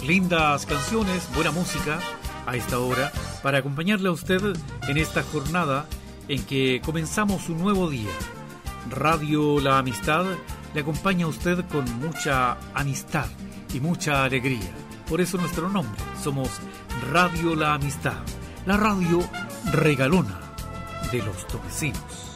Lindas canciones, buena música a esta hora para acompañarle a usted en esta jornada en que comenzamos un nuevo día. Radio La Amistad le acompaña a usted con mucha amistad y mucha alegría. Por eso nuestro nombre, somos Radio La Amistad, la radio regalona de los Tomecinos.